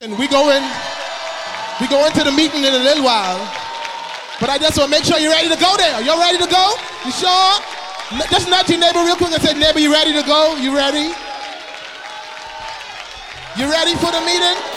And we go into the meeting in a little while, but I just want to make sure you're ready to go there. You're ready to go? You sure? Just nudge your neighbor real quick and say, neighbor, you ready to go? You ready? You ready for the meeting?